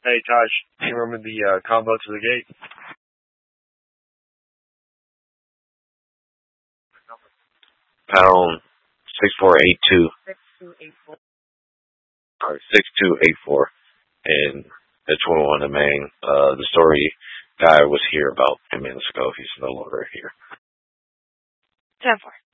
Hey, Taj, do you remember the combo to the gate? Pound 6482 or 6284, and the 21 the main. The story guy was here about 10 minutes ago. He's no longer here. 10-4.